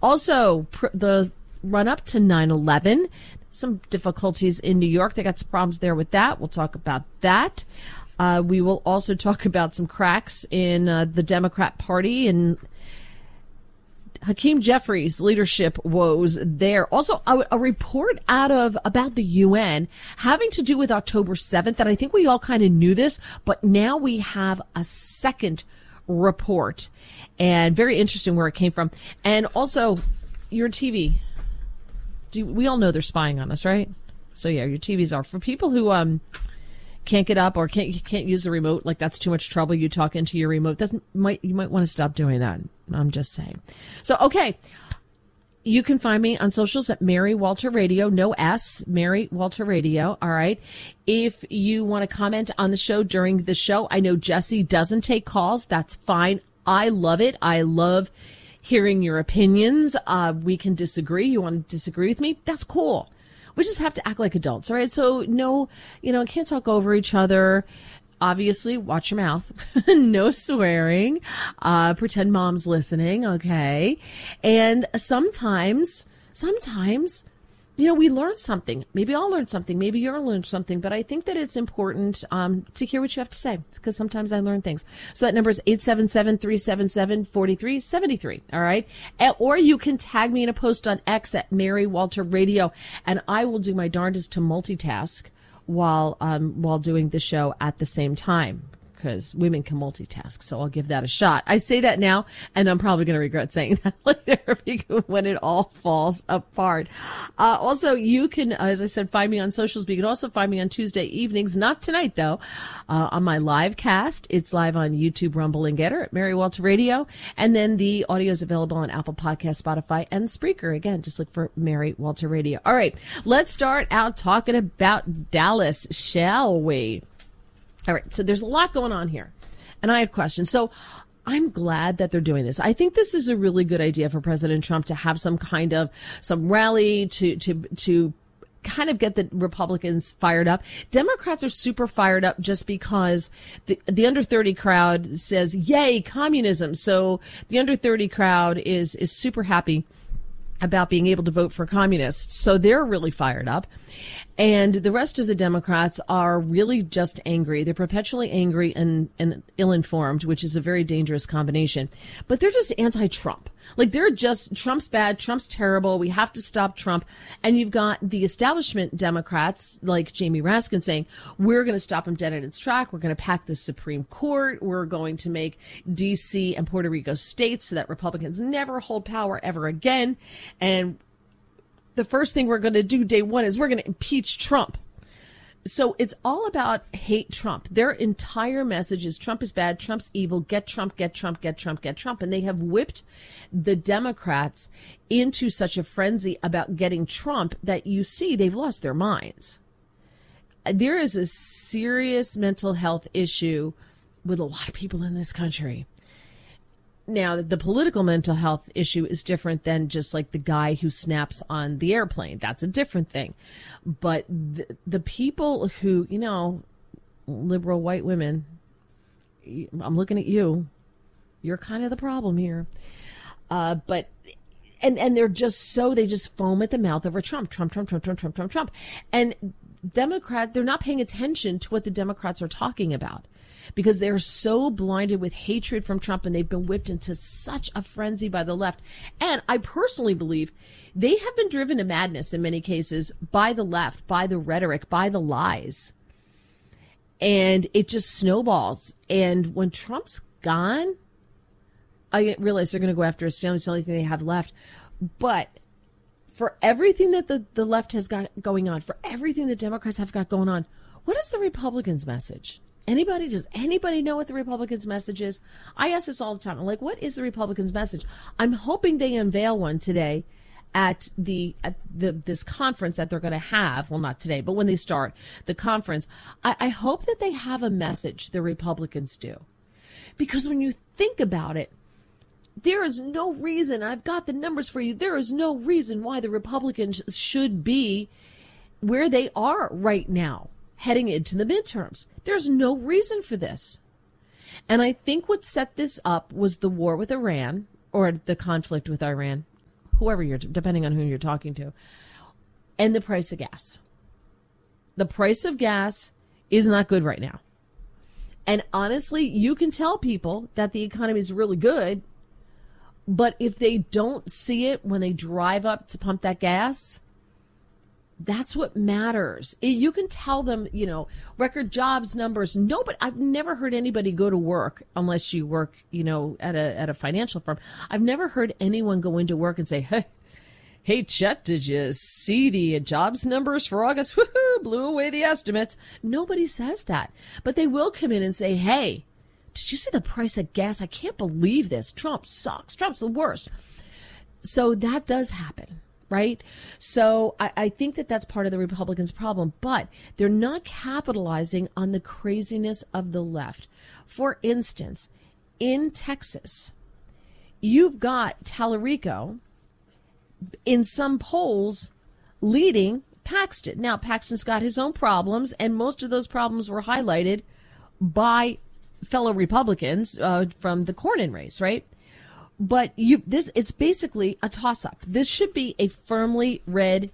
Also, the run up to 9/11, some difficulties in New York. They got some problems there with that. We'll talk about that. We will also talk about some cracks in the Democrat Party and Hakeem Jeffries' leadership woes there. Also, a report about the UN having to do with October 7th, and I think we all kind of knew this, but now we have a second report, and very interesting where it came from. And also, your TV. We all know they're spying on us, right? So yeah, your TVs are. For people who can't get up or can't use the remote, like that's too much trouble, you talk into your remote, you might want to stop doing that. I'm just saying. So, okay. You can find me on socials at Mary Walter Radio, no S, Mary Walter Radio. All right. If you want to comment on the show during the show, I know Jesse doesn't take calls. That's fine. I love it. I love hearing your opinions. We can disagree. You want to disagree with me? That's cool. We just have to act like adults. All right. So no, can't talk over each other. Obviously, watch your mouth. No swearing. Pretend mom's listening. Okay. And sometimes, we learn something. Maybe I'll learn something. Maybe you'll learn something. But I think that it's important to hear what you have to say, because sometimes I learn things. So that number is 877-377-4373. All right. Or you can tag me in a post on X at Mary Walter Radio, and I will do my darndest to multitask while doing the show at the same time, because women can multitask. So I'll give that a shot. I say that now, and I'm probably going to regret saying that later when it all falls apart. Also, you can, as I said, find me on socials, but you can also find me on Tuesday evenings, not tonight though, on my live cast. It's live on YouTube, Rumble, and Getter at Mary Walter Radio. And then the audio is available on Apple Podcasts, Spotify, and Spreaker. Again, just look for Mary Walter Radio. All right, let's start out talking about Dallas, shall we? All right, so there's a lot going on here, and I have questions. So I'm glad that they're doing this. I think this is a really good idea for President Trump to have some rally to kind of get the Republicans fired up. Democrats are super fired up just because the under 30 crowd says, yay, communism. So the under 30 crowd is super happy about being able to vote for communists. So they're really fired up. And the rest of the Democrats are really just angry. They're perpetually angry and ill-informed, which is a very dangerous combination. But they're just anti-Trump. Like, they're just, Trump's bad, Trump's terrible, we have to stop Trump. And you've got the establishment Democrats, like Jamie Raskin, saying, we're going to stop him dead in its track, we're going to pack the Supreme Court, we're going to make D.C. and Puerto Rico states so that Republicans never hold power ever again. And the first thing we're going to do day one is we're going to impeach Trump. So it's all about hate Trump. Their entire message is Trump is bad, Trump's evil, get Trump, get Trump, get Trump, get Trump. And they have whipped the Democrats into such a frenzy about getting Trump that you see they've lost their minds. There is a serious mental health issue with a lot of people in this country. Now, the political mental health issue is different than just like the guy who snaps on the airplane. That's a different thing. But the people who, liberal white women, I'm looking at you. You're kind of the problem here. But they're just they just foam at the mouth over Trump. And they're not paying attention to what the Democrats are talking about, because they're so blinded with hatred from Trump, and they've been whipped into such a frenzy by the left. And I personally believe they have been driven to madness in many cases by the left, by the rhetoric, by the lies. And it just snowballs. And when Trump's gone, I realize they're going to go after his family. It's the only thing they have left. But for everything that the left has got going on, for everything the Democrats have got going on, what is the Republicans' message? Does anybody know what the Republicans' message is? I ask this all the time. I'm like, what is the Republicans' message? I'm hoping they unveil one today at this conference that they're going to have. Well, not today, but when they start the conference, I hope that they have a message, the Republicans do. Because when you think about it, there is no reason, I've got the numbers for you, there is no reason why the Republicans should be where they are right now, heading into the midterms. There's no reason for this. And I think what set this up was the war with Iran, or the conflict with Iran. whoever depending on who you're talking to, and the price of gas. The price of gas is not good right now. And honestly, you can tell people that the economy is really good, but if they don't see it when they drive up to pump that gas, that's what matters. You can tell them, record jobs numbers. No, but I've never heard anybody go to work unless you work, at a financial firm. I've never heard anyone go into work and say, hey, Chet, did you see the jobs numbers for August? Woohoo, blew away the estimates. Nobody says that. But they will come in and say, hey, did you see the price of gas? I can't believe this. Trump sucks. Trump's the worst. So that does happen, right? So I think that that's part of the Republicans' problem, but they're not capitalizing on the craziness of the left. For instance, in Texas, you've got Tallarico in some polls leading Paxton. Now, Paxton's got his own problems, and most of those problems were highlighted by fellow Republicans from the Cornyn race, right? But it's basically a toss-up. This should be a firmly red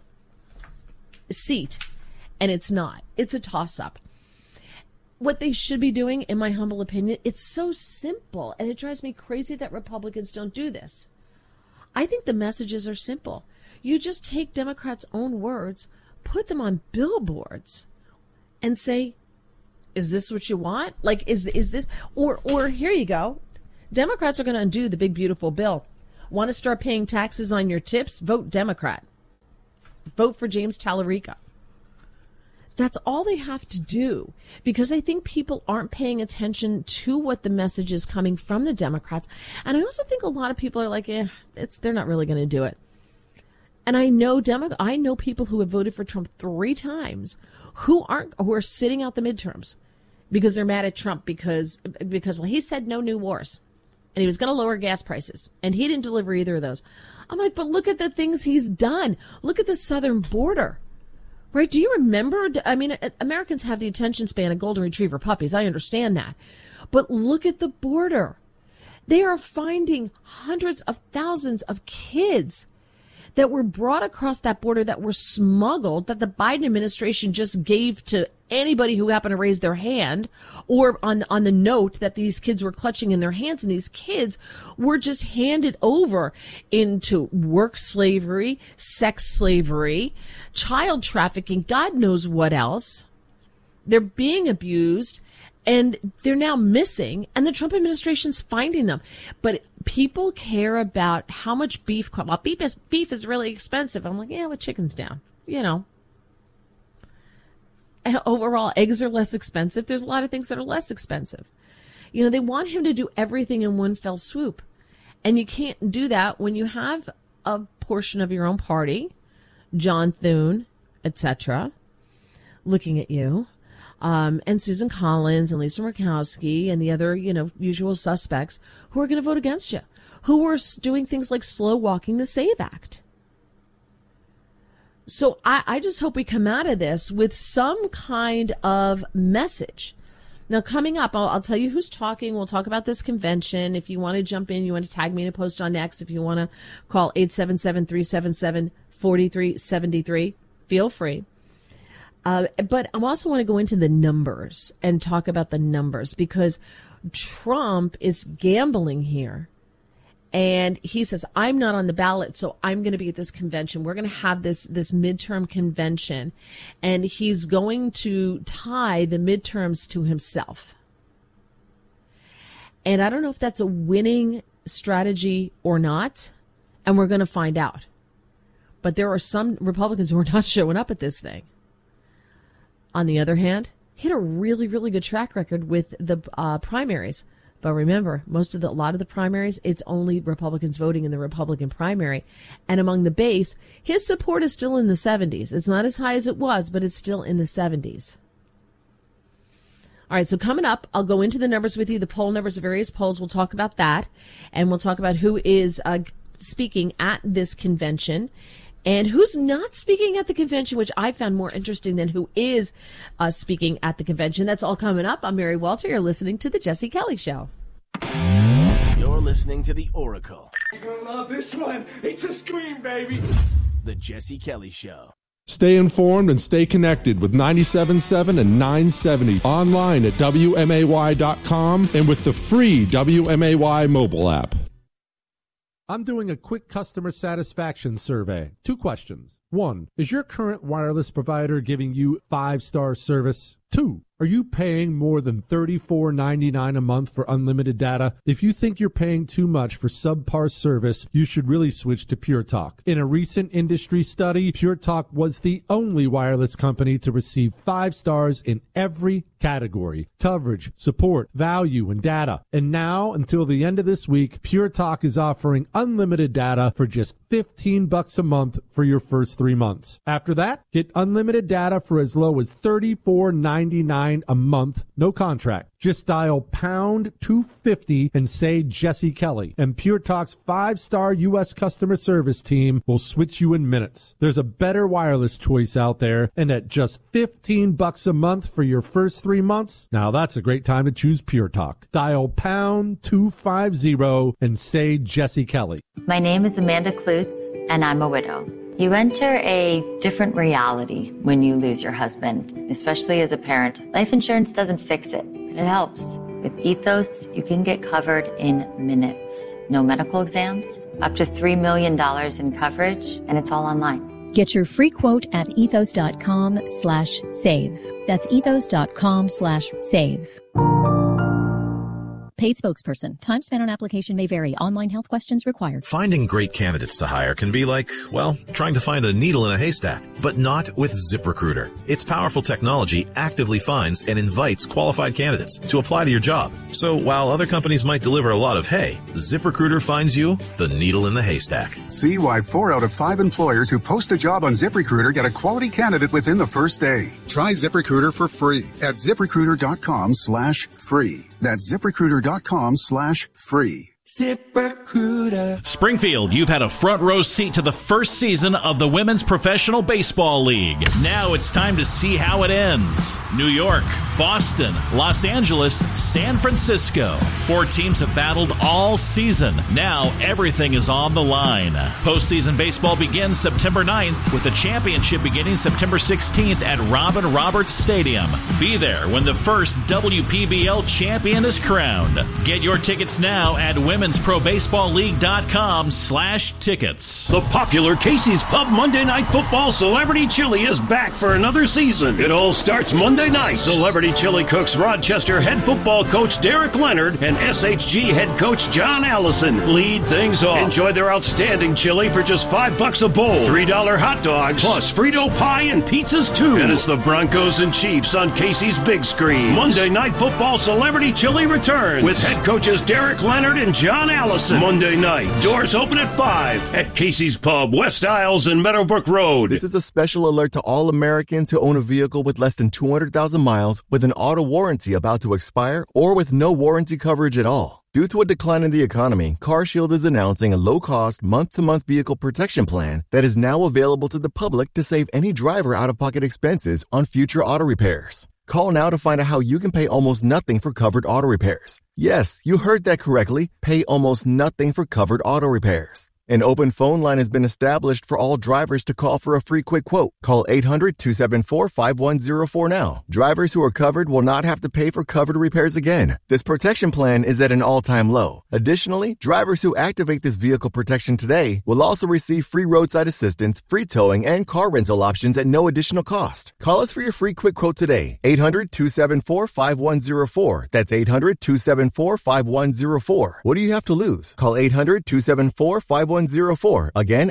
seat, and it's not. It's a toss-up. What they should be doing, in my humble opinion, it's so simple, and it drives me crazy that Republicans don't do this. I think the messages are simple. You just take Democrats' own words, put them on billboards, and say, is this what you want? Like, is this, or here you go. Democrats are going to undo the big, beautiful bill. Want to start paying taxes on your tips? Vote Democrat. Vote for James Tallarico. That's all they have to do, because I think people aren't paying attention to what the message is coming from the Democrats. And I also think a lot of people are like, they're not really going to do it. And I know people who have voted for Trump 3 times who are sitting out the midterms because they're mad at Trump because he said no new wars and he was going to lower gas prices and he didn't deliver either of those. I'm like, but look at the things he's done. Look at the southern border. Right? Do you remember? I mean, Americans have the attention span of golden retriever puppies. I understand that. But look at the border. They are finding hundreds of thousands of kids that were brought across that border that were smuggled, that the Biden administration just gave to anybody who happened to raise their hand, or on the note that these kids were clutching in their hands, and these kids were just handed over into work slavery, sex slavery, child trafficking, God knows what else. They're being abused, and they're now missing, and the Trump administration's finding them. But people care about how much beef. Well, beef is really expensive. I'm like, yeah, but chicken's down, And overall, eggs are less expensive. There's a lot of things that are less expensive. They want him to do everything in one fell swoop. And you can't do that when you have a portion of your own party, John Thune, etc., looking at you. And Susan Collins and Lisa Murkowski and the other, usual suspects who are going to vote against you, who are doing things like slow walking the SAVE Act. So I just hope we come out of this with some kind of message. Now, coming up, I'll tell you who's talking. We'll talk about this convention. If you want to jump in, you want to tag me in a post on X. If you want to call 877-377-4373, feel free. But I also want to go into the numbers and talk about the numbers, because Trump is gambling here. And he says, I'm not on the ballot, so I'm going to be at this convention. We're going to have this midterm convention, and he's going to tie the midterms to himself. And I don't know if that's a winning strategy or not, and we're going to find out. But there are some Republicans who are not showing up at this thing. On the other hand, he had a really, really good track record with the primaries. But remember, a lot of the primaries, it's only Republicans voting in the Republican primary. And among the base, his support is still in the 70s. It's not as high as it was, but it's still in the 70s. All right, so coming up, I'll go into the numbers with you, the poll numbers of various polls. We'll talk about that. And we'll talk about who is speaking at this convention and who's not speaking at the convention, which I found more interesting than who is speaking at the convention. That's all coming up. I'm Mary Walter. You're listening to The Jesse Kelly Show. You're listening to The Oracle. You're gonna love this one. It's a scream, baby. The Jesse Kelly Show. Stay informed and stay connected with 97.7 and 970 online at WMAY.com and with the free WMAY mobile app. I'm doing a quick customer satisfaction survey. 2 questions. 1, is your current wireless provider giving you 5-star service? 2, are you paying more than $34.99 a month for unlimited data? If you think you're paying too much for subpar service, you should really switch to Pure Talk. In a recent industry study, Pure Talk was the only wireless company to receive 5 stars in every category: coverage, support, value, and data. And now, until the end of this week, Pure Talk is offering unlimited data for just $15 a month for your first 3 months. After that, get unlimited data for as low as $34.99 a month, no contract. Just dial pound 250 and say Jesse Kelly, and Pure Talk's 5-star U.S. customer service team will switch you in minutes. There's a better wireless choice out there, and at just $15 a month for your first 3 months, now that's a great time to choose Pure Talk. Dial pound 250 and say Jesse Kelly. My name is Amanda Klutz, and I'm a widow. You enter a different reality when you lose your husband, especially as a parent. Life insurance doesn't fix it, but it helps. With Ethos, you can get covered in minutes. No medical exams, up to $3 million in coverage, and it's all online. Get your free quote at ethos.com/save. That's ethos.com/save. Paid spokesperson. Time spent on application may vary. Online health questions required. Finding great candidates to hire can be like, well, trying to find a needle in a haystack, but not with ZipRecruiter. Its powerful technology actively finds and invites qualified candidates to apply to your job. So while other companies might deliver a lot of hay, ZipRecruiter finds you the needle in the haystack. See why 4 out of 5 employers who post a job on ZipRecruiter get a quality candidate within the first day. Try ZipRecruiter for free at ZipRecruiter.com/free. That's ZipRecruiter.com/free. ZipRecruiter. Springfield, you've had a front row seat to the first season of the Women's Professional Baseball League. Now it's time to see how it ends. New York, Boston, Los Angeles, San Francisco. 4 teams have battled all season. Now everything is on the line. Postseason baseball begins September 9th with the championship beginning September 16th at Robin Roberts Stadium. Be there when the first WPBL champion is crowned. Get your tickets now at Women'sProBaseballLeague.com/tickets. The popular Casey's Pub Monday Night Football Celebrity Chili is back for another season. It all starts Monday night. Celebrity Chili cooks Rochester head football coach Derek Leonard and SHG head coach John Allison lead things off. Enjoy their outstanding chili for just $5 a bowl, $3 hot dogs, plus Frito pie and pizzas too. And it's the Broncos and Chiefs on Casey's big screen. Monday Night Football Celebrity Chili returns with head coaches Derek Leonard and John Allison. Monday night. Doors open at 5 at Casey's Pub, West Isles and Meadowbrook Road. This is a special alert to all Americans who own a vehicle with less than 200,000 miles with an auto warranty about to expire or with no warranty coverage at all. Due to a decline in the economy, CarShield is announcing a low-cost, month-to-month vehicle protection plan that is now available to the public to save any driver out-of-pocket expenses on future auto repairs. Call now to find out how you can pay almost nothing for covered auto repairs. Yes, you heard that correctly. Pay almost nothing for covered auto repairs. An open phone line has been established for all drivers to call for a free quick quote. Call 800-274-5104 now. Drivers who are covered will not have to pay for covered repairs again. This protection plan is at an all-time low. Additionally, drivers who activate this vehicle protection today will also receive free roadside assistance, free towing, and car rental options at no additional cost. Call us for your free quick quote today. 800-274-5104. That's 800-274-5104. What do you have to lose? Call 800-274-5104. Again,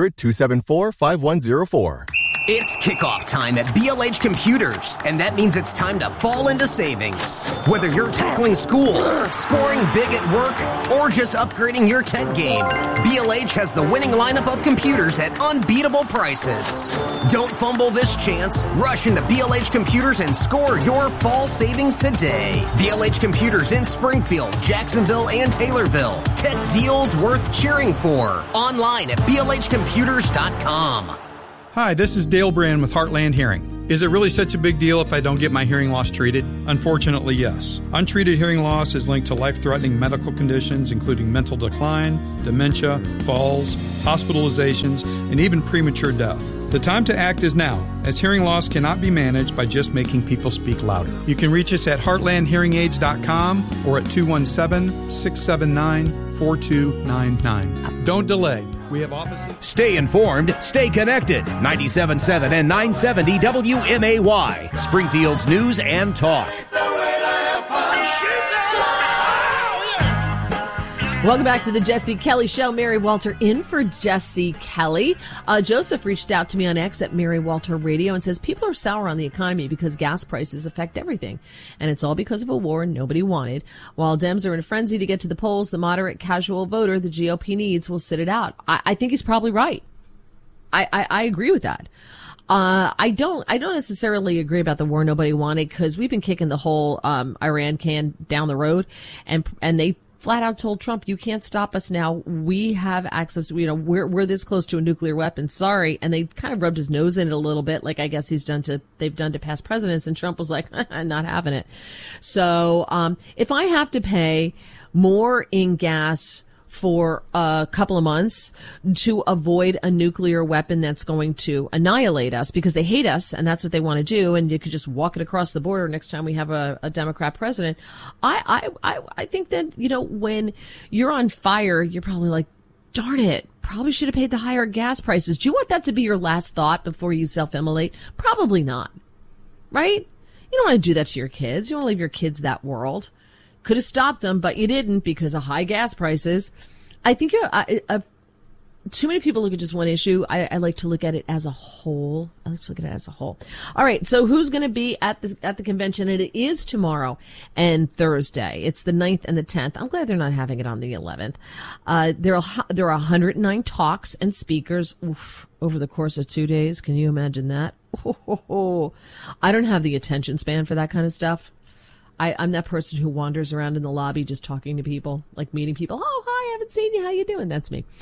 800-274-5104. It's kickoff time at BLH Computers, and that means it's time to fall into savings. Whether you're tackling school, scoring big at work, or just upgrading your tech game, BLH has the winning lineup of computers at unbeatable prices. Don't fumble this chance. Rush into BLH Computers and score your fall savings today. BLH Computers in Springfield, Jacksonville, and Taylorville. Tech deals worth cheering for. Online at blhcomputers.com. Hi, this is Dale Brand with Heartland Hearing. Is it really such a big deal if I don't get my hearing loss treated? Unfortunately, yes. Untreated hearing loss is linked to life-threatening medical conditions, including mental decline, dementia, falls, hospitalizations, and even premature death. The time to act is now, as hearing loss cannot be managed by just making people speak louder. You can reach us at heartlandhearingaids.com or at 217-679-4299. Don't delay. We have offices. Stay informed, stay connected. 97.7 and 970 WMAY, Springfield's news and talk. Welcome back to the Jesse Kelly Show. Mary Walter in for Jesse Kelly. Joseph reached out to me on X at Mary Walter Radio and says, people are sour on the economy because gas prices affect everything. And it's all because of a war nobody wanted. While Dems are in a frenzy to get to the polls, the moderate casual voter the GOP needs will sit it out. I think he's probably right. I agree with that. I don't necessarily agree about the war nobody wanted because we've been kicking the whole Iran can down the road, and they flat out told Trump, you can't stop us now. We have access. We're this close to a nuclear weapon. Sorry. And they kind of rubbed his nose in it a little bit, like I guess they've done to past presidents. And Trump was like, not having it. So, if I have to pay more in gas for a couple of months to avoid a nuclear weapon that's going to annihilate us because they hate us and that's what they want to do, and you could just walk it across the border next time we have a Democrat president. I think that, when you're on fire, you're probably like, darn it, probably should have paid the higher gas prices. Do you want that to be your last thought before you self-immolate? Probably not. Right? You don't want to do that to your kids. You don't want to leave your kids that world. Could have stopped them, but you didn't because of high gas prices. I think too many people look at just one issue. I like to look at it as a whole. All right. So who's going to be at the convention? And it is tomorrow and Thursday. It's the 9th and the 10th. I'm glad they're not having it on the 11th. There are 109 talks and speakers over the course of 2 days. Can you imagine that? I don't have the attention span for that kind of stuff. I'm that person who wanders around in the lobby just talking to people, like meeting people. Oh, hi, I haven't seen you. How you doing? That's me.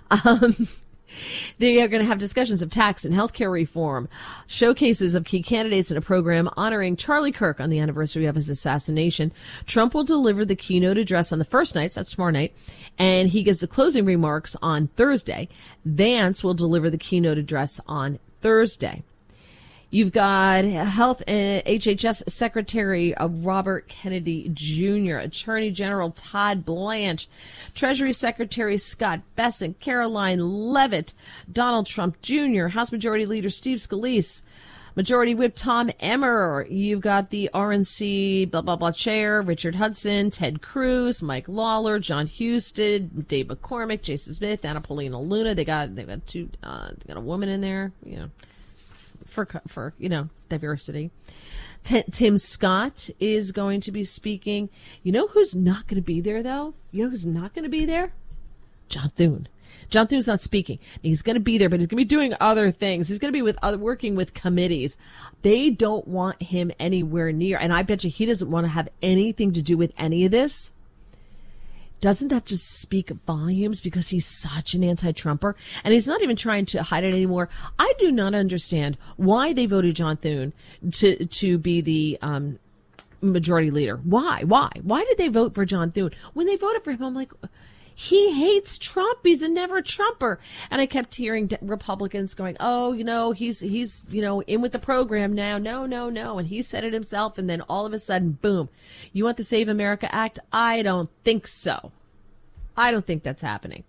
They are going to have discussions of tax and healthcare reform, showcases of key candidates in a program honoring Charlie Kirk on the anniversary of his assassination. Trump will deliver the keynote address on the first night, so that's tomorrow night, and he gives the closing remarks on Thursday. Vance will deliver the keynote address on Thursday. You've got Health and HHS Secretary Robert Kennedy Jr., Attorney General Todd Blanche, Treasury Secretary Scott Bessent, Caroline Leavitt, Donald Trump Jr., House Majority Leader Steve Scalise, Majority Whip Tom Emmer. You've got the RNC blah, blah, blah chair, Richard Hudson, Ted Cruz, Mike Lawler, John Husted, Dave McCormick, Jason Smith, Anna Paulina Luna. They got a woman in there, for diversity. Tim Scott is going to be speaking. You know who's not going to be there, though? You know who's not going to be there? John Thune. John Thune's not speaking. He's going to be there, but he's going to be doing other things. He's going to be working with committees. They don't want him anywhere near, and I bet you he doesn't want to have anything to do with any of this. Doesn't that just speak volumes because he's such an anti-Trumper? And he's not even trying to hide it anymore. I do not understand why they voted John Thune to be the majority leader. Why? Why did they vote for John Thune? When they voted for him, I'm like, he hates Trump. He's a never Trumper. And I kept hearing Republicans going, oh, he's in with the program now. No. And he said it himself. And then all of a sudden, boom, you want the Save America Act? I don't think so. I don't think that's happening.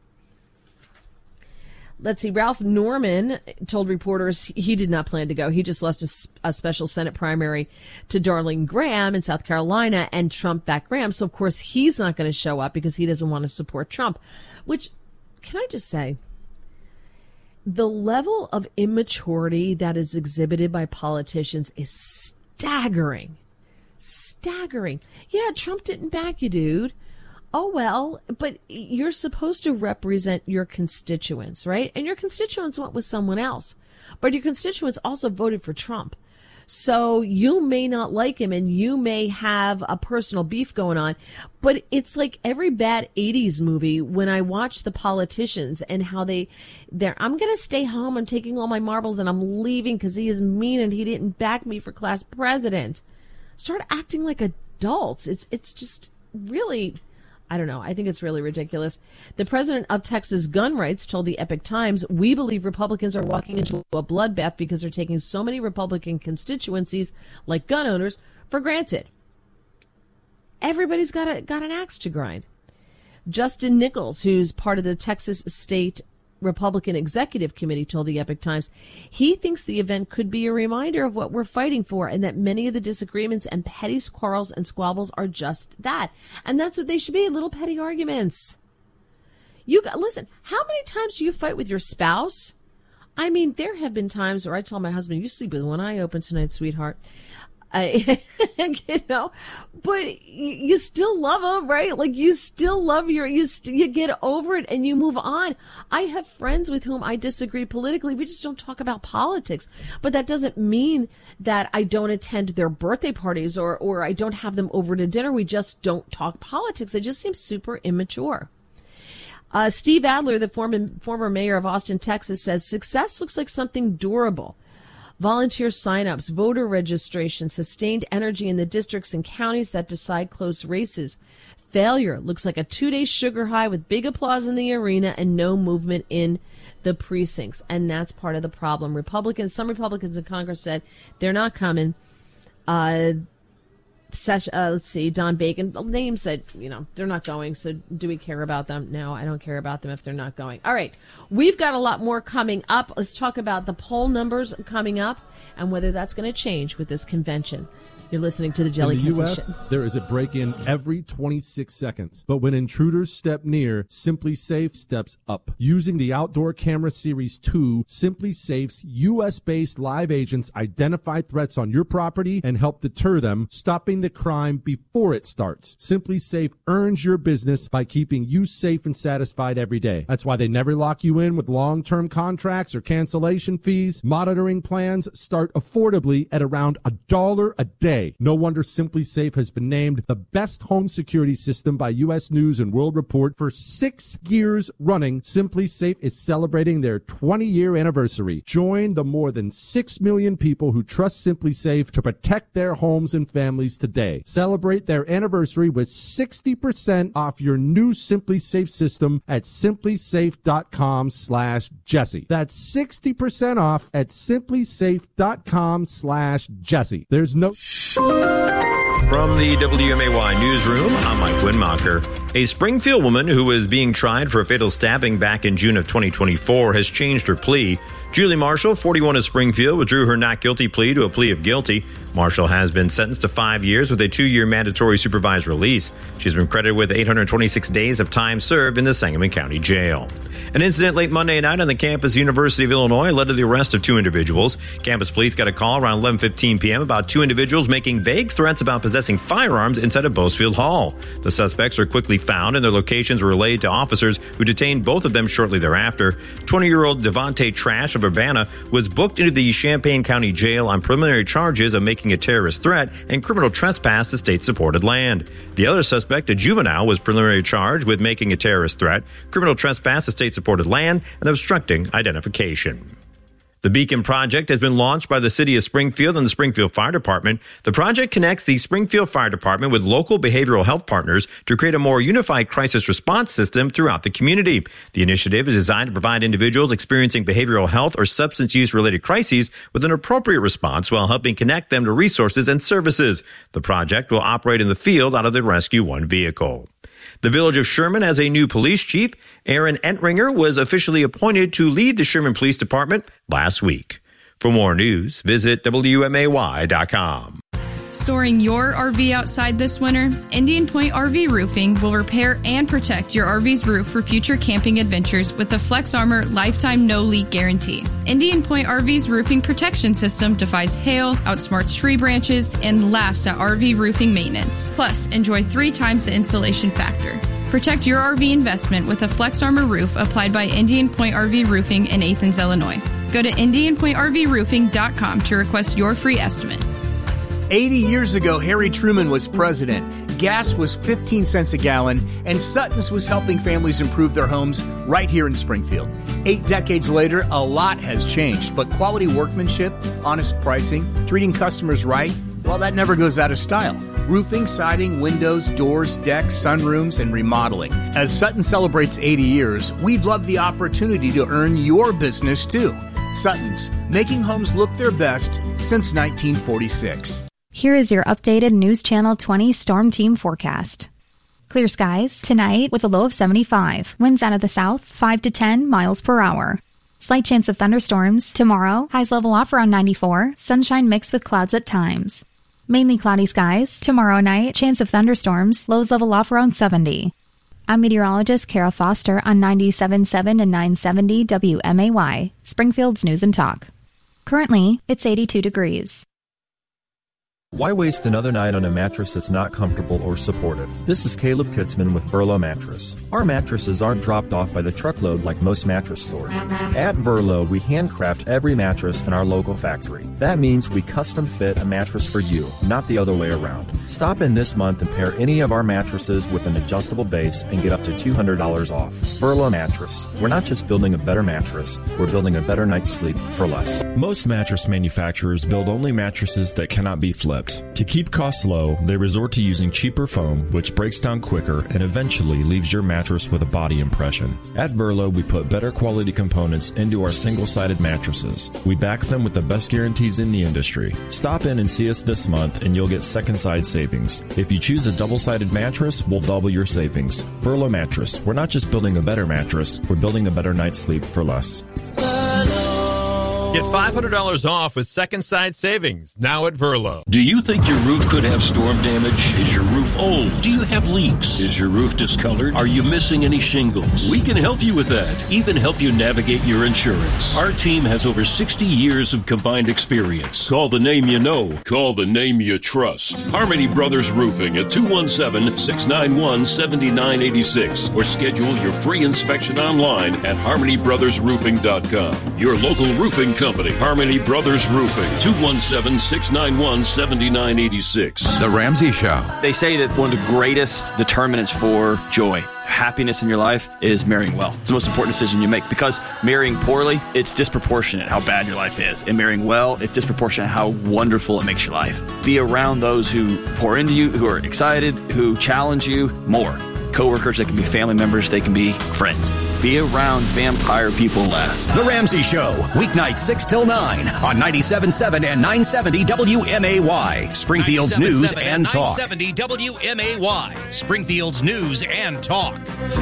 Let's see. Ralph Norman told reporters he did not plan to go. He just lost a special Senate primary to Darlene Graham in South Carolina, and Trump backed Graham. So, of course, he's not going to show up because he doesn't want to support Trump, which, can I just say, the level of immaturity that is exhibited by politicians is staggering. Staggering. Yeah, Trump didn't back you, dude. Oh, well, but you're supposed to represent your constituents, right? And your constituents went with someone else. But your constituents also voted for Trump. So you may not like him and you may have a personal beef going on, but it's like every bad 80s movie when I watch the politicians and how they're, I'm going to stay home, I'm taking all my marbles and I'm leaving because he is mean and he didn't back me for class president. Start acting like adults. It's just really, I don't know. I think it's really ridiculous. The president of Texas Gun Rights told the Epoch Times, "We believe Republicans are walking into a bloodbath because they're taking so many Republican constituencies, like gun owners, for granted." Everybody's got an axe to grind. Justin Nichols, who's part of the Texas State Republican Executive Committee, told the Epoch Times he thinks the event could be a reminder of what we're fighting for and that many of the disagreements and petty quarrels and squabbles are just that. And that's what they should be, little petty arguments. Listen, how many times do you fight with your spouse? I mean, there have been times where I tell my husband, "You sleep with one eye open tonight, sweetheart." But you still love him, right? Like you still love you get over it and you move on. I have friends with whom I disagree politically. We just don't talk about politics. But that doesn't mean that I don't attend their birthday parties or I don't have them over to dinner. We just don't talk politics. It just seems super immature. Steve Adler, the former mayor of Austin, Texas, says success looks like something durable. Volunteer signups, voter registration, sustained energy in the districts and counties that decide close races. Failure looks like a 2-day sugar high with big applause in the arena and no movement in the precincts. And that's part of the problem. Some Republicans in Congress said they're not coming. Let's see, Don Bacon, name said, they're not going. So do we care about them? No, I don't care about them if they're not going. All right. We've got a lot more coming up. Let's talk about the poll numbers coming up and whether that's going to change with this convention. You're listening to the Jelly Kessel Show. In the U.S., there is a break-in every 26 seconds. But when intruders step near, Simply Safe steps up. Using the Outdoor Camera Series 2, Simply Safe's U.S.-based live agents identify threats on your property and help deter them, stopping the crime before it starts. Simply Safe earns your business by keeping you safe and satisfied every day. That's why they never lock you in with long-term contracts or cancellation fees. Monitoring plans start affordably at around $1 a day. No wonder Simply Safe has been named the best home security system by U.S. News and World Report for 6 years running. Simply Safe is celebrating their 20-year anniversary. Join the more than 6 million people who trust Simply Safe to protect their homes and families today. Celebrate their anniversary with 60% off your new Simply Safe system at simplysafe.com/Jesse. That's 60% off at simplysafe.com/Jesse. There's no... From the WMAY newsroom, I'm Mike Winmacher. A Springfield woman who was being tried for a fatal stabbing back in June of 2024 has changed her plea. Julie Marshall, 41 of Springfield, withdrew her not guilty plea to a plea of guilty. Marshall has been sentenced to 5 years with a 2-year mandatory supervised release. She's been credited with 826 days of time served in the Sangamon County Jail. An incident late Monday night on the campus, University of Illinois, led to the arrest of 2 individuals. Campus police got a call around 11:15 p.m. about 2 individuals making vague threats about possessing firearms inside of Bosefield Hall. The suspects are quickly found and their locations were relayed to officers who detained both of them shortly thereafter. 20-year-old Devontae Trash of Urbana was booked into the Champaign County Jail on preliminary charges of making a terrorist threat and criminal trespass to state-supported land. The other suspect, a juvenile, was preliminary charged with making a terrorist threat, criminal trespass to state-supported land, and obstructing identification. The Beacon Project has been launched by the City of Springfield and the Springfield Fire Department. The project connects the Springfield Fire Department with local behavioral health partners to create a more unified crisis response system throughout the community. The initiative is designed to provide individuals experiencing behavioral health or substance use-related crises with an appropriate response while helping connect them to resources and services. The project will operate in the field out of the Rescue One vehicle. The Village of Sherman has a new police chief. Aaron Entringer was officially appointed to lead the Sherman Police Department last week. For more news, visit WMAY.com. Storing your RV outside this winter? Indian Point RV Roofing will repair and protect your RV's roof for future camping adventures with the Flex Armor Lifetime No Leak Guarantee. Indian Point RV's roofing protection system defies hail, outsmarts tree branches, and laughs at RV roofing maintenance. Plus, enjoy 3 times the insulation factor. Protect your RV investment with a Flex Armor roof applied by Indian Point RV Roofing in Athens, Illinois. Go to IndianPointRVRoofing.com to request your free estimate. 80 years ago, Harry Truman was president. Gas was 15 cents a gallon, and Sutton's was helping families improve their homes right here in Springfield. 8 decades later, a lot has changed, but quality workmanship, honest pricing, treating customers right, well, that never goes out of style. Roofing, siding, windows, doors, decks, sunrooms, and remodeling. As Sutton celebrates 80 years, we'd love the opportunity to earn your business, too. Sutton's, making homes look their best since 1946. Here is your updated News Channel 20 Storm Team forecast. Clear skies tonight with a low of 75. Winds out of the south 5 to 10 miles per hour. Slight chance of thunderstorms tomorrow. Highs level off around 94. Sunshine mixed with clouds at times. Mainly cloudy skies tomorrow night. Chance of thunderstorms. Lows level off around 70. I'm meteorologist Kara Foster on 97.7 and 970 WMAY, Springfield's News and Talk. Currently, it's 82 degrees. Why waste another night on a mattress that's not comfortable or supportive? This is Caleb Kitzman with Verlo Mattress. Our mattresses aren't dropped off by the truckload like most mattress stores. At Verlo, we handcraft every mattress in our local factory. That means we custom fit a mattress for you, not the other way around. Stop in this month and pair any of our mattresses with an adjustable base and get up to $200 off. Verlo Mattress. We're not just building a better mattress, we're building a better night's sleep for less. Most mattress manufacturers build only mattresses that cannot be flipped. To keep costs low, they resort to using cheaper foam, which breaks down quicker and eventually leaves your mattress with a body impression. At Verlo, we put better quality components into our single-sided mattresses. We back them with the best guarantees in the industry. Stop in and see us this month and you'll get second side savings. If you choose a double-sided mattress, we'll double your savings. Verlo Mattress. We're not just building a better mattress, we're building a better night's sleep for less. Get $500 off with second side savings now at Verlo. Do you think your roof could have storm damage? Is your roof old? Do you have leaks? Is your roof discolored? Are you missing any shingles? We can help you with that. Even help you navigate your insurance. Our team has over 60 years of combined experience. Call the name you know. Call the name you trust. Harmony Brothers Roofing at 217-691-7986 or schedule your free inspection online at harmonybrothersroofing.com. Your local roofing company, Harmony Brothers Roofing, 217-691-7986. The Ramsey Show. They say that one of the greatest determinants for joy, happiness in your life is marrying well. It's the most important decision you make because marrying poorly, it's disproportionate how bad your life is. And marrying well, it's disproportionate how wonderful it makes your life. Be around those who pour into you, who are excited, who challenge you more. Co-workers, they can be family members, they can be friends. Be around vampire people less. The Ramsey Show, weeknights 6 till 9 on 97.7 and 970 WMAY, Springfield's News and Talk. 970 WMAY, Springfield's News and Talk.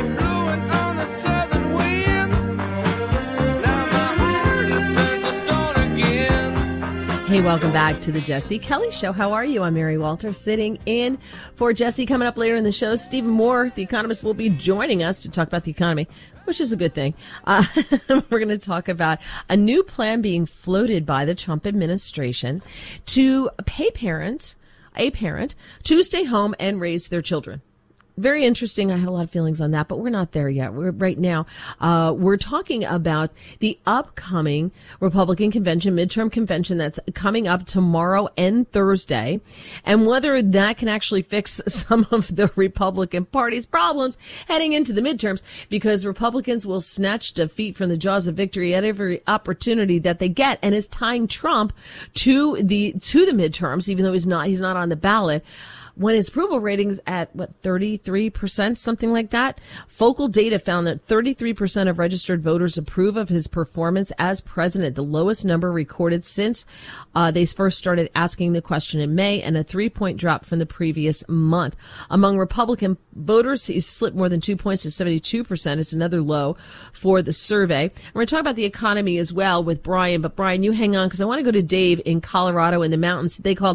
Hey, welcome back to the Jesse Kelly Show. How are you? I'm Mary Walter, sitting in for Jesse. Coming up later in the show, Stephen Moore, the economist, will be joining us to talk about the economy, which is a good thing. We're going to talk about a new plan being floated by the Trump administration to pay a parent, to stay home and raise their children. Very interesting. I have a lot of feelings on that, but we're not there yet. Right now, we're talking about the upcoming Republican convention, midterm convention that's coming up tomorrow and Thursday, and whether that can actually fix some of the Republican Party's problems heading into the midterms, because Republicans will snatch defeat from the jaws of victory at every opportunity that they get, and is tying Trump to the midterms, even though he's not on the ballot. When his approval rating's at, 33%, something like that? Focal data found that 33% of registered voters approve of his performance as president, the lowest number recorded since they first started asking the question in May, and a 3-point drop from the previous month. Among Republican voters, he's slipped more than 2 points to 72%. It's another low for the survey. And we're going to talk about the economy as well with Brian, but Brian, you hang on, because I want to go to Dave in Colorado in the mountains. They called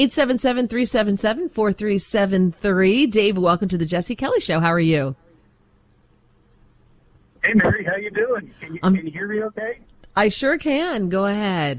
877-377-4373. Dave, welcome to the Jesse Kelly Show. How are you? Hey, Mary, how you doing? Can you hear me okay? I sure can. Go ahead.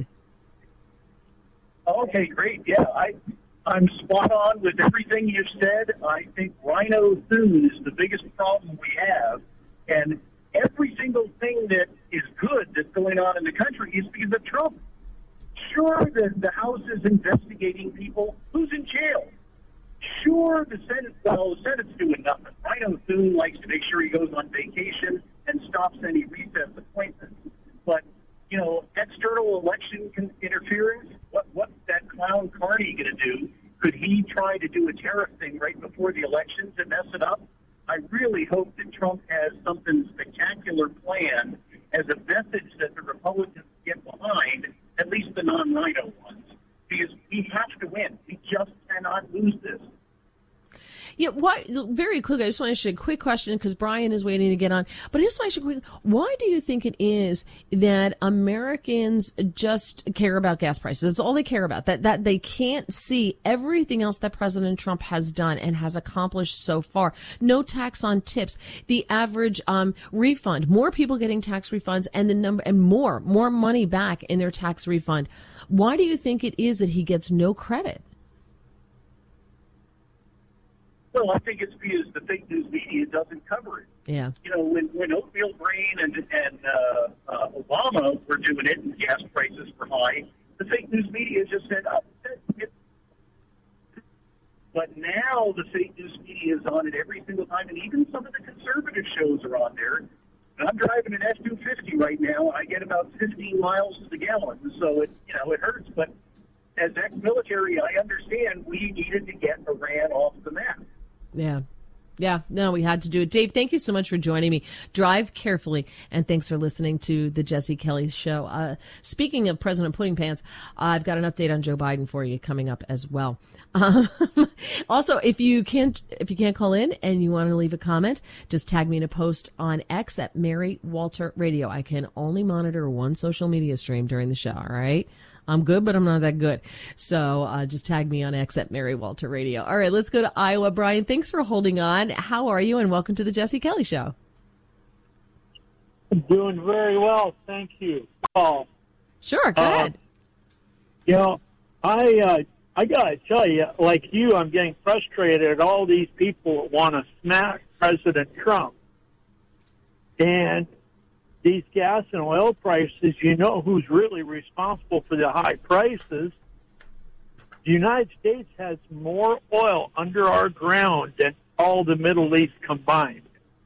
Okay, great. Yeah, I'm spot on with everything you've said. I think Rhino Thune is the biggest problem we have. And every single thing that is good that's going on in the country is because of Trump. Sure, the House is investigating people. Who's in jail? Sure, the Senate's doing nothing. Rhino Thune likes to make sure he goes on vacation and stops any recess appointments. But, external election interference, what's that clown Carney going to do? Could he try to do a tariff thing right before the elections and mess it up? I really hope that Trump has something spectacular planned as a message that the Republicans get behind, at least the non-Rhino ones, because we have to win. We just cannot lose this. Yeah, very quickly, I just want to ask you a quick question because Brian is waiting to get on. But I just want to ask you quickly, why do you think it is that Americans just care about gas prices? That's all they care about, that they can't see everything else that President Trump has done and has accomplished so far. No tax on tips, the average refund, more people getting tax refunds and the number and more money back in their tax refund. Why do you think it is that he gets no credit? Well, I think it's because the fake news media doesn't cover it. Yeah. When Oatmeal Brain and Obama were doing it and gas prices were high, the fake news media just said, but now the fake news media is on it every single time, and even some of the conservative shows are on there. And I'm driving an F-250 right now, and I get about 15 miles to the gallon, so it hurts. But as ex-military, I understand we needed to get Iran off the map. Yeah. No, we had to do it. Dave, thank you so much for joining me. Drive carefully, and thanks for listening to the Jesse Kelly Show. Speaking of President Pudding Pants, I've got an update on Joe Biden for you coming up as well. Also, if you can't call in and you want to leave a comment, just tag me in a post on X at Mary Walter Radio. I can only monitor one social media stream during the show, all right? I'm good, but I'm not that good. So just tag me on X at Mary Walter Radio. All right, let's go to Iowa. Brian, thanks for holding on. How are you? And welcome to the Jesse Kelly Show. I'm doing very well. Thank you. Paul. Sure, go ahead. I got to tell you, like you, I'm getting frustrated at all these people that want to smack President Trump. And these gas and oil prices, who's really responsible for the high prices? The United States has more oil under our ground than all the Middle East combined.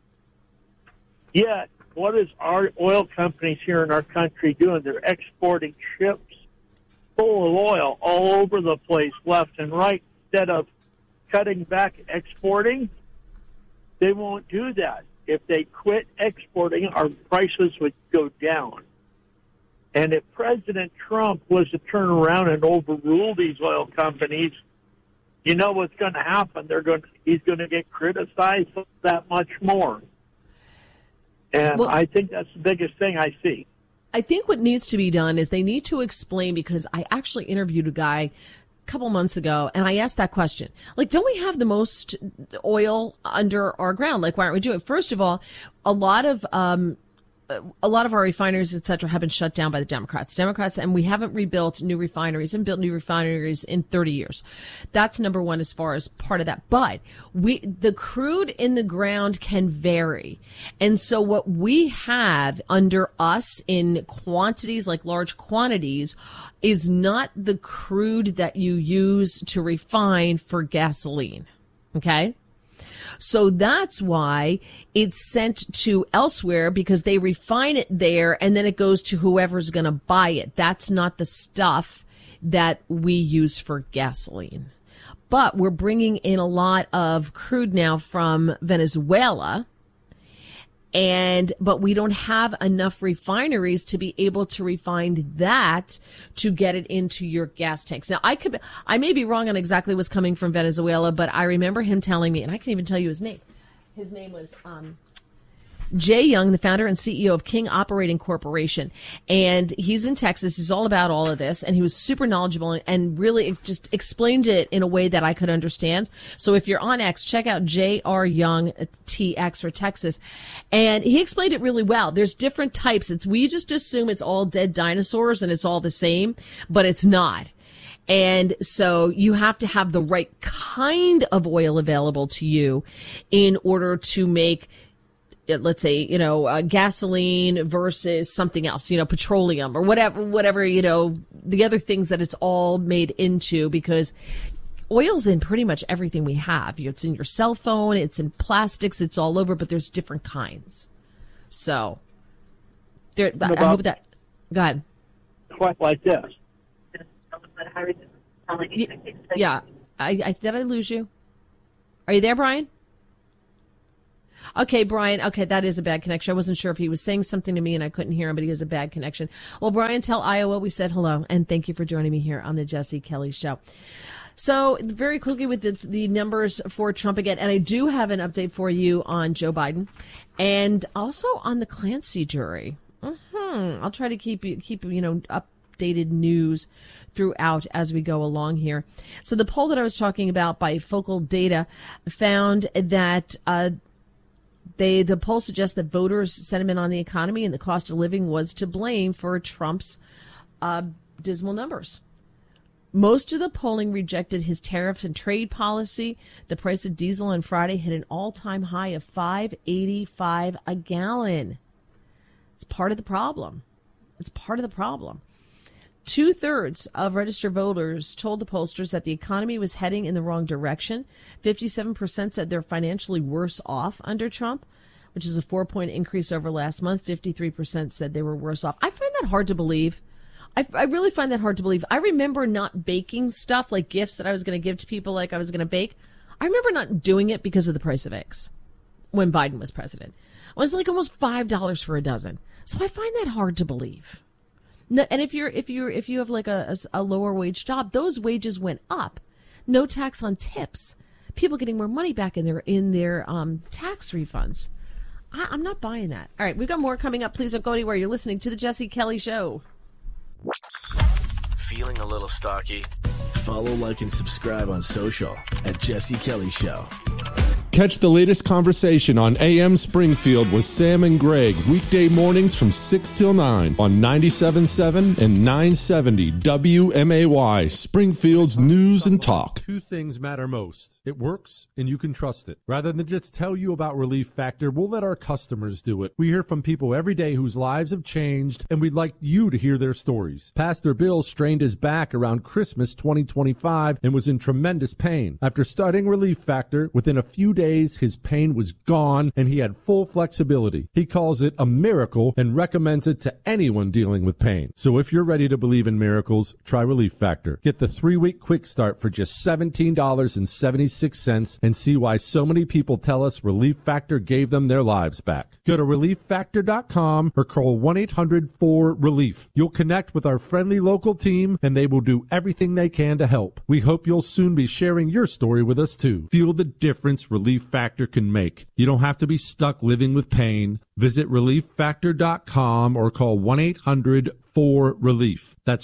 Yet, what is our oil companies here in our country doing? They're exporting ships full of oil all over the place, left and right. Instead of cutting back exporting, they won't do that. If they quit exporting, our prices would go down. And if President Trump was to turn around and overrule these oil companies, you know what's going to happen? He's going to get criticized that much more. And I think that's the biggest thing I see. I think what needs to be done is they need to explain, because I actually interviewed a guy couple months ago, and I asked that question. Like, don't we have the most oil under our ground? Like, why aren't we doing it? First of all, a lot of our refineries, et cetera, have been shut down by the Democrats, and we haven't rebuilt new refineries and built new refineries in 30 years. That's number one as far as part of that. But the crude in the ground can vary. And so what we have under us in quantities, like large quantities, is not the crude that you use to refine for gasoline. Okay? So that's why it's sent to elsewhere, because they refine it there and then it goes to whoever's going to buy it. That's not the stuff that we use for gasoline. But we're bringing in a lot of crude now from Venezuela, but we don't have enough refineries to be able to refine that to get it into your gas tanks. Now, I may be wrong on exactly what's coming from Venezuela, but I remember him telling me, and I can't even tell you his name. His name was Jay Young, the founder and CEO of King Operating Corporation. And he's in Texas. He's all about all of this. And he was super knowledgeable and really just explained it in a way that I could understand. So if you're on X, check out J.R. Young TX for Texas. And he explained it really well. There's different types. We just assume it's all dead dinosaurs and it's all the same, but it's not. And so you have to have the right kind of oil available to you in order to make let's say, gasoline versus something else, petroleum or whatever, the other things that it's all made into, because oil's in pretty much everything we have. It's in your cell phone, it's in plastics, it's all over, but there's different kinds. So I hope that, go ahead. Quite like this. Yeah. Did I lose you? Are you there, Brian? Okay, Brian. Okay, that is a bad connection. I wasn't sure if he was saying something to me and I couldn't hear him, but he has a bad connection. Well, Brian, tell Iowa we said hello, and thank you for joining me here on the Jesse Kelly Show. So very quickly with the numbers for Trump again, and I do have an update for you on Joe Biden and also on the Clancy jury. I'll try to keep updated news throughout as we go along here. So the poll that I was talking about by Focal Data found that the poll suggests that voters' sentiment on the economy and the cost of living was to blame for Trump's dismal numbers. Most of the polling rejected his tariff and trade policy. The price of diesel on Friday hit an all-time high of $5.85 a gallon. It's part of the problem. 2/3 of registered voters told the pollsters that the economy was heading in the wrong direction. 57% said they're financially worse off under Trump, which is a 4-point increase over last month. 53% said they were worse off. I find that hard to believe. I really find that hard to believe. I remember not baking stuff like gifts that I was going to give to people like I was going to bake. I remember not doing it because of the price of eggs when Biden was president. It was like almost $5 for a dozen. So I find that hard to believe. And if you have like a lower wage job, those wages went up. No tax on tips. People getting more money back in their tax refunds. I'm not buying that. All right, we've got more coming up. Please don't go anywhere. You're listening to the Jesse Kelly Show. Feeling a little stocky? Follow, like, and subscribe on social at Jesse Kelly Show. Catch the latest conversation on AM Springfield with Sam and Greg weekday mornings from 6 till 9 on 97.7 and 970 WMAY, Springfield's News and Talk. Two things matter most. It works and you can trust it. Rather than just tell you about Relief Factor, we'll let our customers do it. We hear from people every day whose lives have changed, and we'd like you to hear their stories. Pastor Bill strained his back around Christmas 2025 and was in tremendous pain. After starting Relief Factor, within a few days, his pain was gone and he had full flexibility. He calls it a miracle and recommends it to anyone dealing with pain. So if you're ready to believe in miracles, try Relief Factor. Get the 3-week quick start for just $17.76 and see why so many people tell us Relief Factor gave them their lives back. Go to ReliefFactor.com or call 1-800-4RELIEF. You'll connect with our friendly local team and they will do everything they can to help. We hope you'll soon be sharing your story with us too. Feel the difference Relief Factor can make. You don't have to be stuck living with pain. Visit ReliefFactor.com or call 1-800-4RELIEF. That's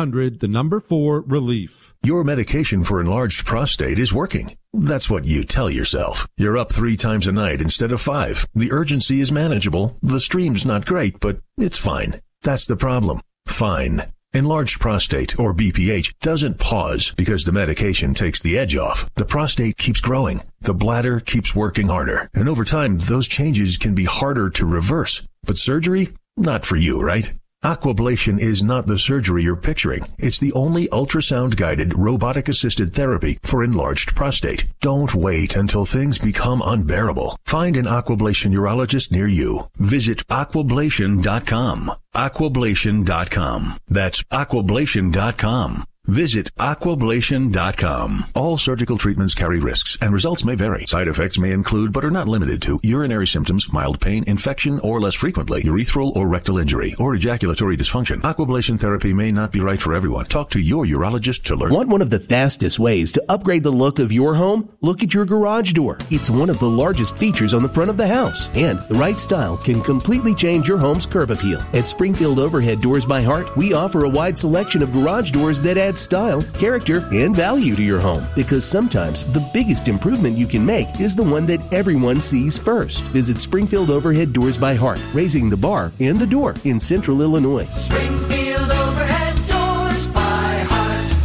1-800-4RELIEF. Your medication for enlarged prostate is working. That's what you tell yourself. You're up 3 times a night instead of 5. The urgency is manageable. The stream's not great, but it's fine. That's the problem. Fine. Enlarged prostate, or BPH, doesn't pause because the medication takes the edge off. The prostate keeps growing. The bladder keeps working harder. And over time, those changes can be harder to reverse. But surgery? Not for you, right? Aquablation is not the surgery you're picturing. It's the only ultrasound-guided, robotic-assisted therapy for enlarged prostate. Don't wait until things become unbearable. Find an Aquablation urologist near you. Visit aquablation.com. Aquablation.com. That's aquablation.com. Visit aquablation.com. All surgical treatments carry risks, and results may vary. Side effects may include, but are not limited to, urinary symptoms, mild pain, infection, or less frequently, urethral or rectal injury, or ejaculatory dysfunction. Aquablation therapy may not be right for everyone. Talk to your urologist to learn. Want one of the fastest ways to upgrade the look of your home? Look at your garage door. It's one of the largest features on the front of the house, and the right style can completely change your home's curb appeal. At Springfield Overhead Doors by Heart, we offer a wide selection of garage doors that add style, character, and value to your home. Because sometimes the biggest improvement you can make is the one that everyone sees first. Visit Springfield Overhead Doors by Heart, raising the bar and the door in Central Illinois. Springfield Overhead Doors by Heart.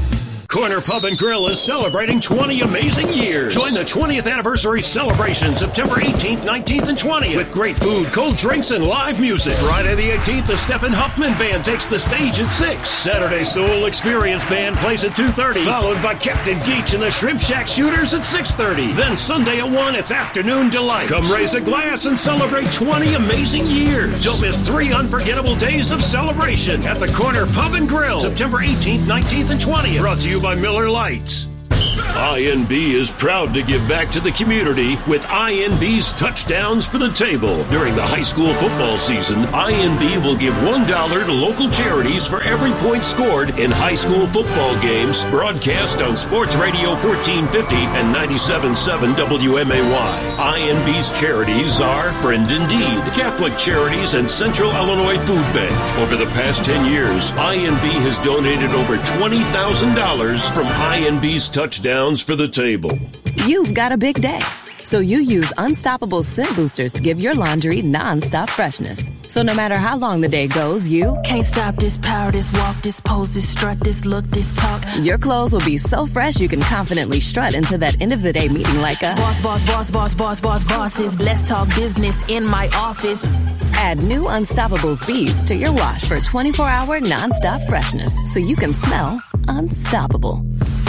Corner Pub and Grill is celebrating 20 amazing years. Join the 20th anniversary celebration September 18th, 19th, and 20th with great food, cold drinks, and live music. Friday the 18th, the Stephen Huffman Band takes the stage at 6. Saturday, Soul Experience Band plays at 2:30, followed by Captain Geach and the Shrimp Shack Shooters at 6:30. Then Sunday at 1, it's Afternoon Delight. Come raise a glass and celebrate 20 amazing years. Don't miss 3 unforgettable days of celebration at the Corner Pub and Grill, September 18th, 19th, and 20th. Brought to you by Miller Lite. INB is proud to give back to the community with INB's Touchdowns for the Table. During the high school football season, INB will give $1 to local charities for every point scored in high school football games, broadcast on Sports Radio 1450 and 97.7 WMAY. INB's charities are Friend Indeed, Catholic Charities, and Central Illinois Food Bank. Over the past 10 years, INB has donated over $20,000 from INB's Touchdowns for the Table. You've got a big day, so you use Unstoppable Scent Boosters to give your laundry non-stop freshness. So no matter how long the day goes, you can't stop this power, this walk, this pose, this strut, this look, this talk. Your clothes will be so fresh you can confidently strut into that end of the day meeting like a bosses. Let's talk business in my office. Add new Unstoppables beads to your wash for 24-hour non-stop freshness so you can smell unstoppable.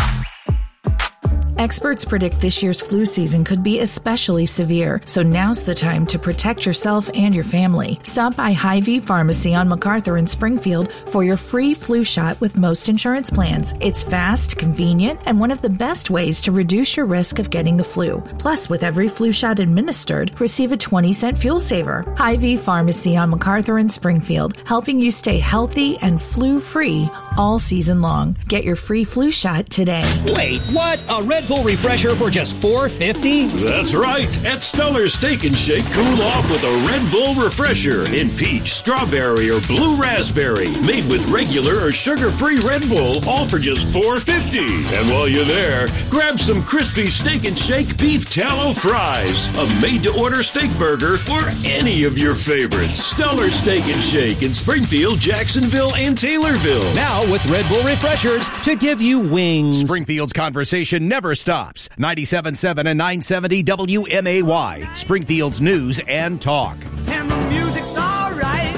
Experts predict this year's flu season could be especially severe, so now's the time to protect yourself and your family. Stop by Hy-Vee Pharmacy on MacArthur in Springfield for your free flu shot with most insurance plans. It's fast, convenient, and one of the best ways to reduce your risk of getting the flu. Plus, with every flu shot administered, receive a 20-cent fuel saver. Hy-Vee Pharmacy on MacArthur in Springfield, helping you stay healthy and flu-free all season long. Get your free flu shot today. Wait, what? A Red Bull refresher for just $4.50? That's right. At Stellar's Steak and Shake, cool off with a Red Bull refresher in peach, strawberry, or blue raspberry. Made with regular or sugar-free Red Bull, all for just $4.50. And while you're there, grab some crispy Steak and Shake beef tallow fries, a made-to-order steak burger, or any of your favorites. Stellar's Steak and Shake in Springfield, Jacksonville, and Taylorville. Now with Red Bull refreshers to give you wings. Springfield's conversation never stops. 97.7 and 970 WMAY. Springfield's news and talk. And the music's all right.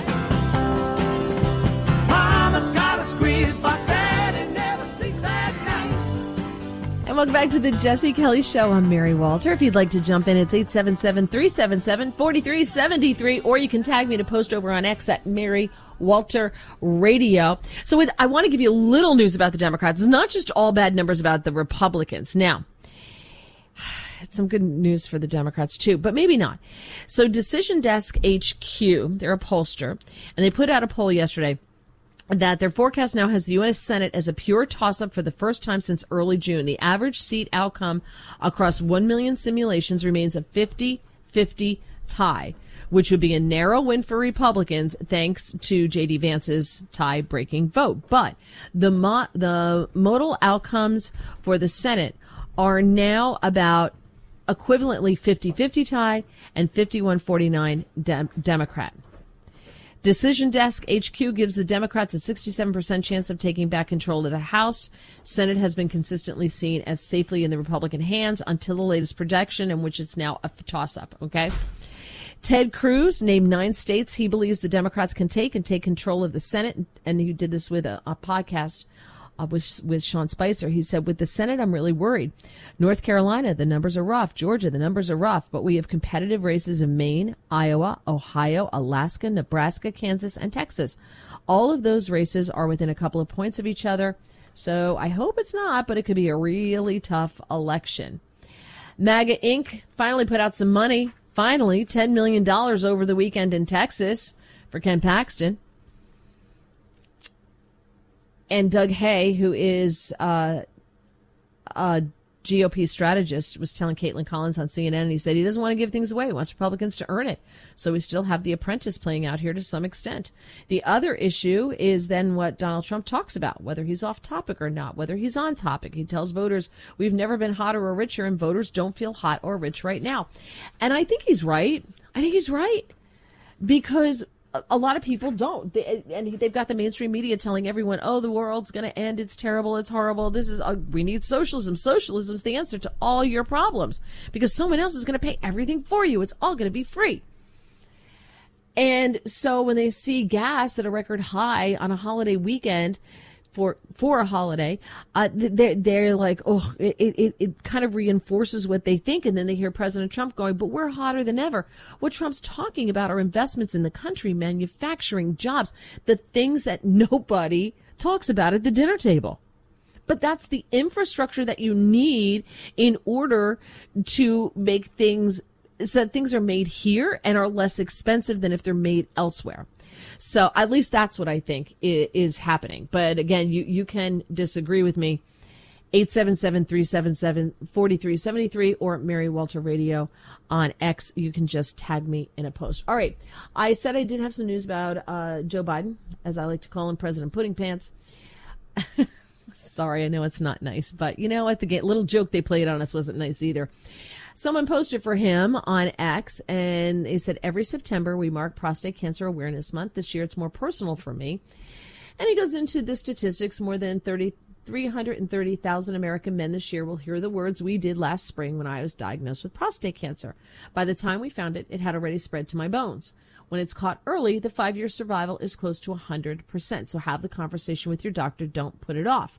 Mama's got a squeeze box, Daddy never sleeps at night. And welcome back to the Jesse Kelly Show. I'm Mary Walter. If you'd like to jump in, it's 877-377-4373, or you can tag me to post over on X at Mary Walter Radio. So I want to give you a little news about the Democrats. It's not just all bad numbers about the Republicans. Now, it's some good news for the Democrats too, but maybe not. So Decision Desk HQ, they're a pollster, and they put out a poll yesterday that their forecast now has the U.S. Senate as a pure toss-up for the first time since early June. The average seat outcome across 1 million simulations remains a 50-50 tie, which would be a narrow win for Republicans thanks to J.D. Vance's tie-breaking vote. But the modal outcomes for the Senate are now about equivalently 50-50 tie and 51-49 Democrat. Decision Desk HQ gives the Democrats a 67% chance of taking back control of the House. Senate has been consistently seen as safely in the Republican hands until the latest projection, in which it's now a toss-up, okay? Ted Cruz named 9 states he believes the Democrats can take control of the Senate, and he did this with a podcast with Sean Spicer. He said, with the Senate, I'm really worried. North Carolina, the numbers are rough. Georgia, the numbers are rough. But we have competitive races in Maine, Iowa, Ohio, Alaska, Nebraska, Kansas, and Texas. All of those races are within a couple of points of each other. So I hope it's not, but it could be a really tough election. MAGA Inc. finally put out some money. Finally, $10 million over the weekend in Texas for Ken Paxton. And Doug Hay, who is a GOP strategist, was telling Caitlin Collins on CNN, and he said he doesn't want to give things away. He wants Republicans to earn it. So we still have The Apprentice playing out here to some extent. The other issue is then what Donald Trump talks about, whether he's off topic or not, whether he's on topic. He tells voters, we've never been hotter or richer, and voters don't feel hot or rich right now. And I think he's right. Because a lot of people don't. They've got the mainstream media telling everyone, oh, the world's going to end. It's terrible. It's horrible. We need socialism. Socialism's the answer to all your problems because someone else is going to pay everything for you. It's all going to be free. And so when they see gas at a record high on a holiday weekend for a holiday, they're like, oh, it kind of reinforces what they think. And then they hear President Trump going, but we're hotter than ever. What Trump's talking about are investments in the country, manufacturing, jobs, the things that nobody talks about at the dinner table. But that's the infrastructure that you need in order to make things so that things are made here and are less expensive than if they're made elsewhere. So at least that's what I think is happening. But again, you can disagree with me. 877-377-4373 or Mary Walter Radio on X. You can just tag me in a post. All right. I said I did have some news about Joe Biden, as I like to call him, President Pudding Pants. Sorry, I know it's not nice, but you know what? The little joke they played on us wasn't nice either. Someone posted for him on X, and they said, every September we mark Prostate Cancer Awareness Month. This year it's more personal for me. And he goes into the statistics. More than 330,000 American men this year will hear the words we did last spring when I was diagnosed with prostate cancer. By the time we found it, it had already spread to my bones. When it's caught early, the 5-year survival is close to 100%. So have the conversation with your doctor. Don't put it off.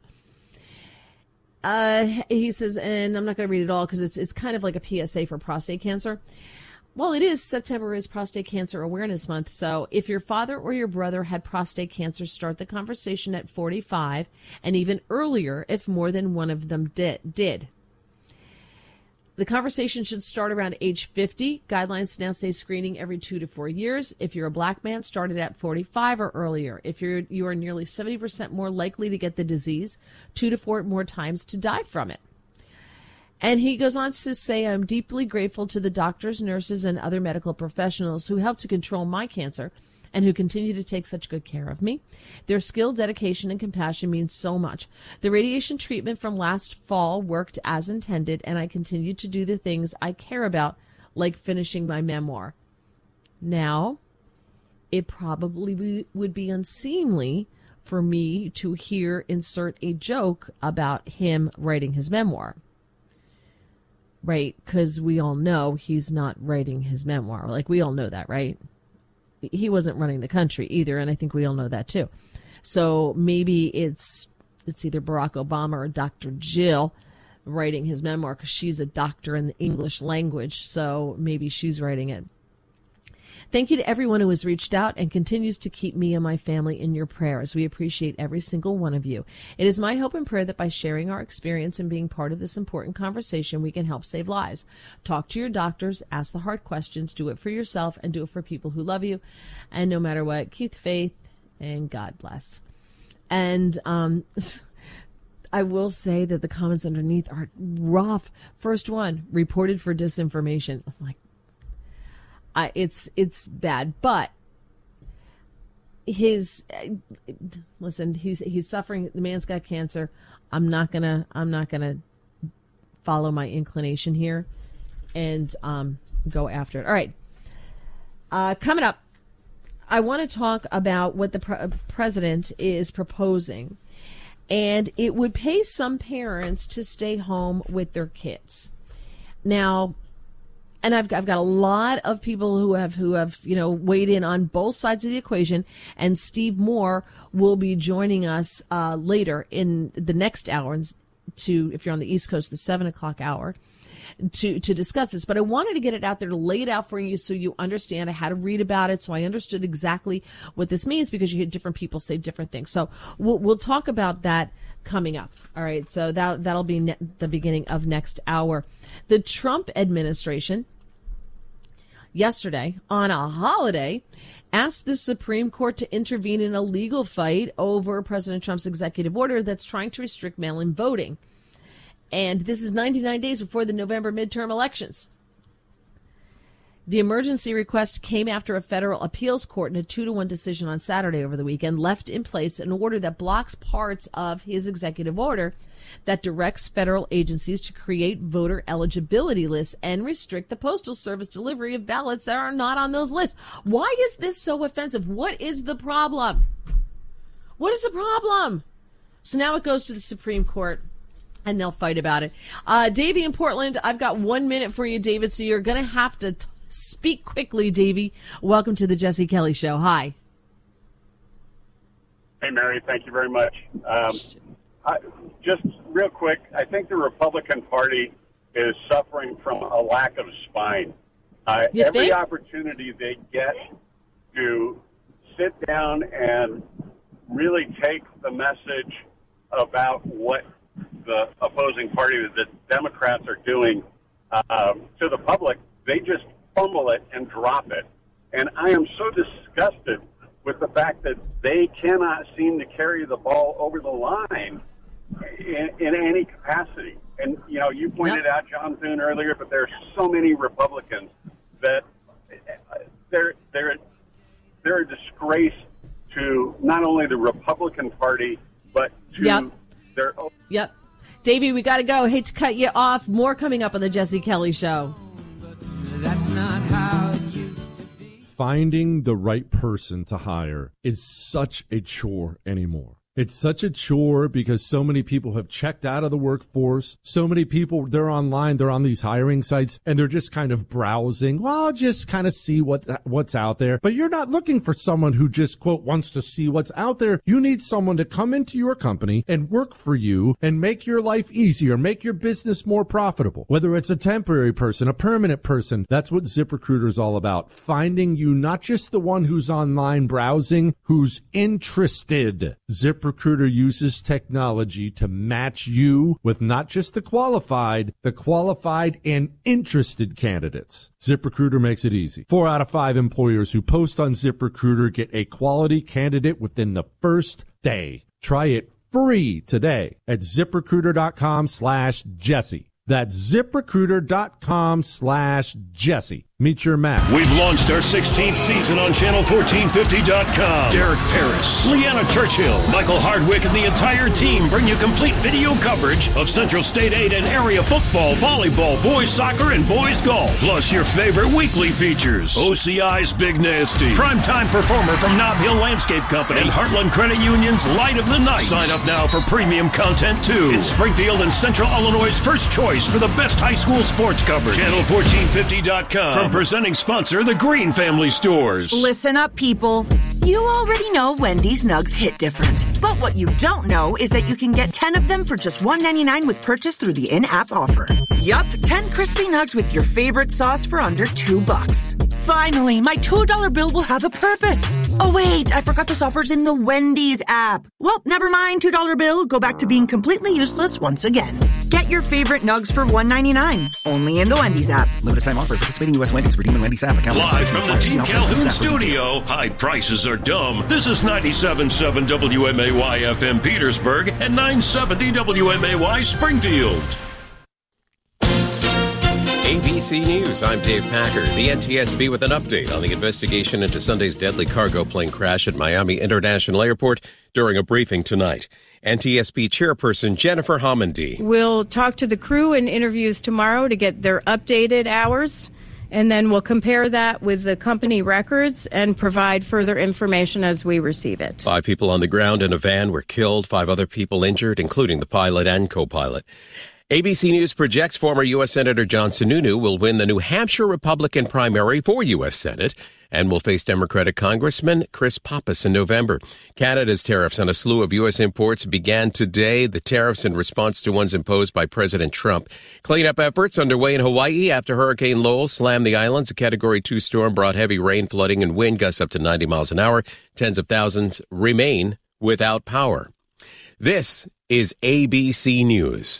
He says, and I'm not going to read it all because it's kind of like a PSA for prostate cancer. Well, September is Prostate Cancer Awareness Month. So if your father or your brother had prostate cancer, start the conversation at 45 and even earlier if more than one of them did. The conversation should start around age 50. Guidelines now say screening every 2 to 4 years. If you're a black man, start it at 45 or earlier. If you are nearly 70% more likely to get the disease, 2 to 4 more times to die from it. And he goes on to say, I'm deeply grateful to the doctors, nurses, and other medical professionals who helped to control my cancer and who continue to take such good care of me. Their skill, dedication, and compassion means so much. The radiation treatment from last fall worked as intended, and I continue to do the things I care about, like finishing my memoir. Now, it probably would be unseemly for me to insert a joke about him writing his memoir. Right? Because we all know he's not writing his memoir. Like, we all know that, right? He wasn't running the country either, and I think we all know that too. So maybe it's either Barack Obama or Dr. Jill writing his memoir because she's a doctor in the English language, so maybe she's writing it. Thank you to everyone who has reached out and continues to keep me and my family in your prayers. We appreciate every single one of you. It is my hope and prayer that by sharing our experience and being part of this important conversation, we can help save lives. Talk to your doctors, ask the hard questions, do it for yourself, and do it for people who love you. And no matter what, keep the faith, and God bless. And I will say that the comments underneath are rough. First one, reported for disinformation. I'm like, it's bad, but he's suffering. The man's got cancer. I'm not gonna follow my inclination here and go after it. All right. Coming up, I want to talk about what the president is proposing, and it would pay some parents to stay home with their kids. Now, and I've got a lot of people who have weighed in on both sides of the equation, and Steve Moore will be joining us later in the next hour if you're on the East Coast, the 7:00 hour, to discuss this. But I wanted to get it out there, to lay it out for you so you understand. I had to read about it, so I understood exactly what this means, because you hear different people say different things. So we'll talk about that coming up. All right, so that'll be the beginning of next hour. The Trump administration yesterday, on a holiday, asked the Supreme Court to intervene in a legal fight over President Trump's executive order that's trying to restrict mail-in voting. And this is 99 days before the November midterm elections. The emergency request came after a federal appeals court in a 2-1 decision on Saturday over the weekend left in place an order that blocks parts of his executive order that directs federal agencies to create voter eligibility lists and restrict the Postal Service delivery of ballots that are not on those lists. Why is this so offensive? What is the problem? What is the problem? So now it goes to the Supreme Court, and they'll fight about it. Davey in Portland, I've got 1 minute for you, David, so you're going to have to speak quickly, Davey. Welcome to the Jesse Kelly Show. Hi. Hey, Mary. Thank you very much. Just real quick, I think the Republican Party is suffering from a lack of spine. Every opportunity they get to sit down and really take the message about what the opposing party, the Democrats, are doing to the public, they just fumble it and drop it. And I am so disgusted with the fact that they cannot seem to carry the ball over the line in any capacity. And, you know, you pointed out John Thune earlier, but there are so many Republicans that they're a disgrace to not only the Republican Party, but to their own. Yep. Davey, we got to go. Hate to cut you off. More coming up on the Jesse Kelly Show. That's not how it used to be. Finding the right person to hire is such a chore anymore. It's such a chore because so many people have checked out of the workforce. So many people, they're online, they're on these hiring sites, and they're just kind of browsing. Well, I'll just kind of see what's out there. But you're not looking for someone who just, quote, wants to see what's out there. You need someone to come into your company and work for you and make your life easier, make your business more profitable. Whether it's a temporary person, a permanent person, that's what ZipRecruiter is all about. Finding you not just the one who's online browsing, who's interested. ZipRecruiter uses technology to match you with not just the qualified and interested candidates. ZipRecruiter makes it easy. 4 out of 5 employers who post on ZipRecruiter get a quality candidate within the first day. Try it free today at ZipRecruiter.com/Jesse. That's ZipRecruiter.com/Jesse. Meet your match. We've launched our 16th season on Channel1450.com. Derek Paris, Leanna Churchill, Michael Hardwick, and the entire team bring you complete video coverage of Central State 8 and area football, volleyball, boys soccer, and boys golf. Plus your favorite weekly features. OCI's Big Nasty, primetime performer from Nob Hill Landscape Company, and Heartland Credit Union's Light of the Night. Sign up now for premium content too. It's Springfield and Central Illinois' first choice for the best high school sports coverage. Channel1450.com. From presenting sponsor, the Green Family Stores. Listen up, people. You already know Wendy's nugs hit different. But what you don't know is that you can get 10 of them for just $1.99 with purchase through the in-app offer. Yup, 10 crispy nugs with your favorite sauce for under $2. Finally, my $2 bill will have a purpose. Oh wait, I forgot this offer's in the Wendy's app. Well, never mind, $2 bill. Go back to being completely useless once again. Get your favorite nugs for $1.99. Only in the Wendy's app. Limited time offer. Participating U.S. Wendy's. Redeem Wendy's app. Account Live from the Team Calhoun studio. High prices are dumb. This is 97.7 WMAY FM Petersburg and 970 WMAY Springfield. ABC News, I'm Dave Packer. The NTSB with an update on the investigation into Sunday's deadly cargo plane crash at Miami International Airport during a briefing tonight. NTSB Chairperson Jennifer Homendy. We'll talk to the crew in interviews tomorrow to get their updated hours, and then we'll compare that with the company records and provide further information as we receive it. 5 people on the ground in a van were killed, 5 other people injured, including the pilot and co-pilot. ABC News projects former U.S. Senator John Sununu will win the New Hampshire Republican primary for U.S. Senate and will face Democratic Congressman Chris Pappas in November. Canada's tariffs on a slew of U.S. imports began today. The tariffs in response to ones imposed by President Trump. Cleanup efforts underway in Hawaii after Hurricane Lowell slammed the islands. A Category 2 storm brought heavy rain, flooding, and wind gusts up to 90 miles an hour. Tens of thousands remain without power. This is ABC News.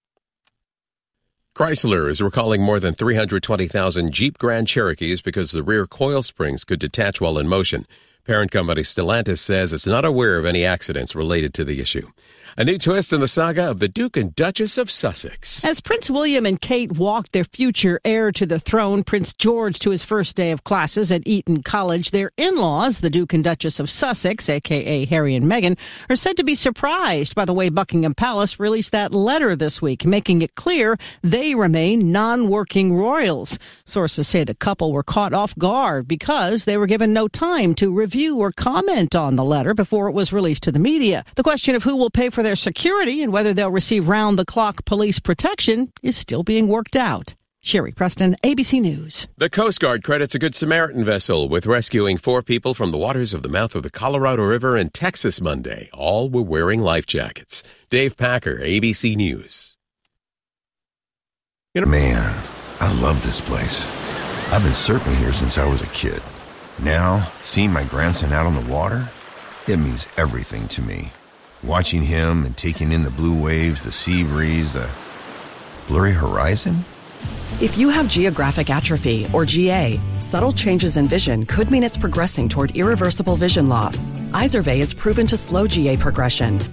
Chrysler is recalling more than 320,000 Jeep Grand Cherokees because the rear coil springs could detach while in motion. Parent company Stellantis says it's not aware of any accidents related to the issue. A new twist in the saga of the Duke and Duchess of Sussex. As Prince William and Kate walked their future heir to the throne, Prince George, to his first day of classes at Eton College, their in-laws, the Duke and Duchess of Sussex, a.k.a. Harry and Meghan, are said to be surprised by the way Buckingham Palace released that letter this week, making it clear they remain non-working royals. Sources say the couple were caught off guard because they were given no time to review or comment on the letter before it was released to the media. The question of who will pay for their security and whether they'll receive round-the-clock police protection is still being worked out. Sherry Preston, ABC News. The Coast Guard credits a Good Samaritan vessel with rescuing 4 people from the waters of the mouth of the Colorado River in Texas Monday. All were wearing life jackets. Dave Packer, ABC News. Man, I love this place. I've been surfing here since I was a kid. Now, seeing my grandson out on the water, it means everything to me. Watching him and taking in the blue waves, the sea breeze, the blurry horizon. If you have geographic atrophy, or GA, subtle changes in vision could mean it's progressing toward irreversible vision loss. Izervay is proven to slow GA progression